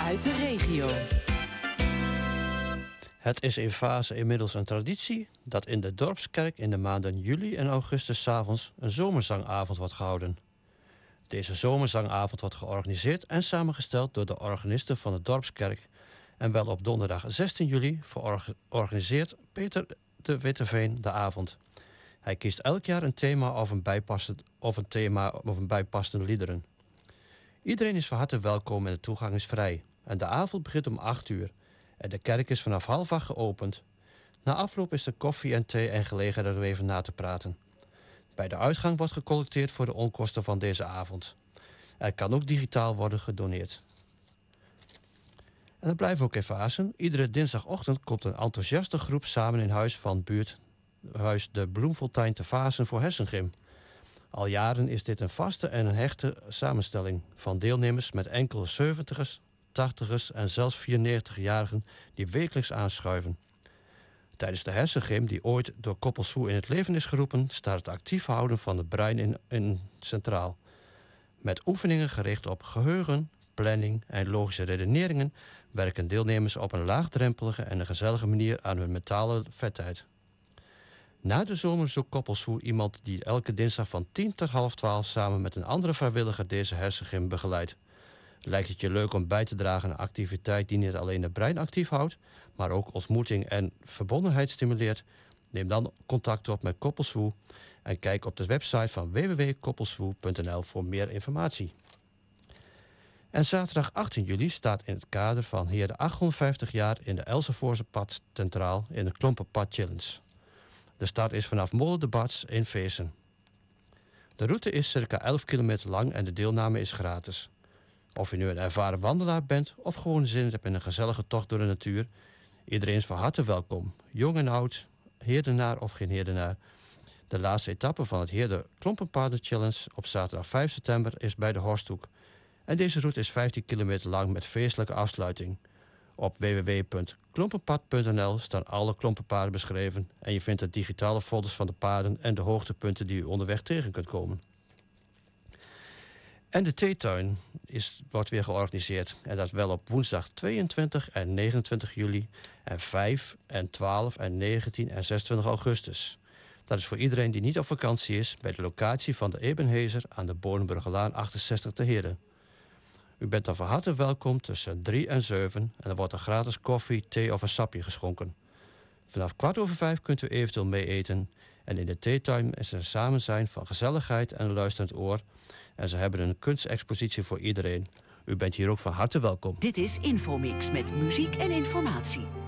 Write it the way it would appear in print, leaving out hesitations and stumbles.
uit de regio. Het is in Vaassen inmiddels een traditie dat in de Dorpskerk in de maanden juli en augustus 's avonds een zomerzangavond wordt gehouden. Deze zomerzangavond wordt georganiseerd en samengesteld door de organisten van de Dorpskerk en wel op donderdag 16 juli organiseert Peter de Witteveen de avond. Hij kiest elk jaar een thema of een bijpassende liederen. Iedereen is van harte welkom en de toegang is vrij. En de avond begint om 8 uur. En de kerk is vanaf 7:30 geopend. Na afloop is er koffie en thee en gelegenheid om even na te praten. Bij de uitgang wordt gecollecteerd voor de onkosten van deze avond. Er kan ook digitaal worden gedoneerd. En dan blijven we ook in Vaassen. Iedere dinsdagochtend komt een enthousiaste groep samen in huis van buurthuis de Bloemfontein te Vaassen voor hersengym. Al jaren is dit een vaste en een hechte samenstelling van deelnemers met enkele 70'ers, 80'ers en zelfs 94-jarigen die wekelijks aanschuiven. Tijdens de hersengym, die ooit door Koppelsvoer in het leven is geroepen, staat het actief houden van het brein in centraal. Met oefeningen gericht op geheugen, planning en logische redeneringen werken deelnemers op een laagdrempelige en een gezellige manier aan hun mentale vetheid. Na de zomer zoekt Koppelsvoer iemand die elke dinsdag van 10 tot 11:30 samen met een andere vrijwilliger deze hersengym begeleidt. Lijkt het je leuk om bij te dragen aan een activiteit die niet alleen het brein actief houdt, maar ook ontmoeting en verbondenheid stimuleert? Neem dan contact op met Koppelsvoer en kijk op de website van www.koppelsvoer.nl voor meer informatie. En zaterdag 18 juli staat in het kader van Heerde 850 jaar in de Elsevoorse pad centraal in de Klompenpad Challenge. De start is vanaf Molen de Bats in Veessen. De route is circa 11 kilometer lang en de deelname is gratis. Of je nu een ervaren wandelaar bent of gewoon zin hebt in een gezellige tocht door de natuur, iedereen is van harte welkom. Jong en oud, Heerdenaar of geen Heerdenaar. De laatste etappe van het Heerde Klompenpaden Challenge op zaterdag 5 september is bij de Horsthoek. En deze route is 15 kilometer lang met feestelijke afsluiting. Op www.klompenpad.nl staan alle klompenpaden beschreven en je vindt de digitale foto's van de paden en de hoogtepunten die u onderweg tegen kunt komen. En de theetuin wordt weer georganiseerd. En dat wel op woensdag 22 en 29 juli en 5 en 12 en 19 en 26 augustus. Dat is voor iedereen die niet op vakantie is bij de locatie van de Ebenhezer aan de Bodenburgerlaan 68 te Heerde. U bent dan van harte welkom tussen 3 en 7 en er wordt er gratis koffie, thee of een sapje geschonken. Vanaf 4:15 kunt u eventueel mee eten. En in de theetuin is er een samenzijn van gezelligheid en een luisterend oor. En ze hebben een kunstexpositie voor iedereen. U bent hier ook van harte welkom. Dit is Infomix met muziek en informatie.